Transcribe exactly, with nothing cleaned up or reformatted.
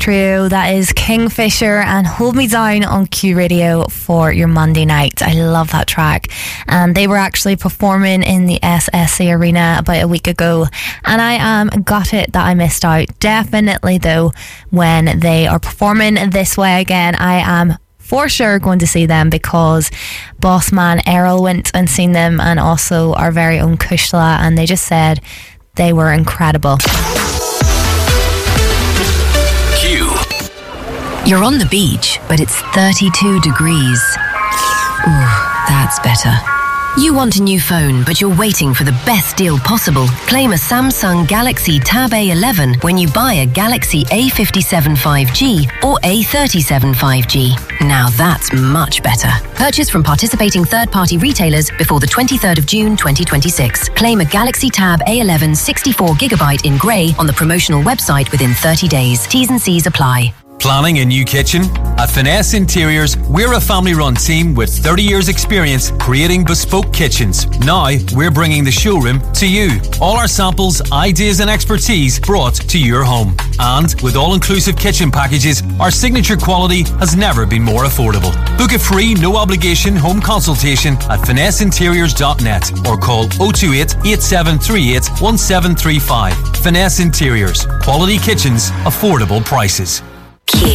trio. That is Kingfisher and Hold Me Down on Q Radio for your Monday night. I love that track. And they were actually performing in the S S C Arena about a week ago. And I am gutted that I missed out. Definitely, though, when they are performing this way again, I am for sure going to see them, because boss man Errol went and seen them, and also our very own Kushla, and they just said they were incredible. Q. You're on the beach, but it's thirty-two degrees. Ooh, that's better. You want a new phone, but you're waiting for the best deal possible. Claim a Samsung Galaxy Tab A eleven when you buy a Galaxy A fifty-seven five G or A thirty-seven five G. Now that's much better. Purchase from participating third-party retailers before the twenty-third of June twenty twenty-six. Claim a Galaxy Tab A eleven sixty-four gigabyte in grey on the promotional website within thirty days. T's and C's apply. Planning a new kitchen? At Finesse Interiors, we're a family-run team with thirty years experience creating bespoke kitchens. Now, we're bringing the showroom to you. All our samples, ideas and expertise brought to your home. And with all-inclusive kitchen packages, our signature quality has never been more affordable. Book a free, no-obligation home consultation at finesse interiors dot net or call oh two eight, eight seven three eight, one seven three five. Finesse Interiors. Quality kitchens, affordable prices.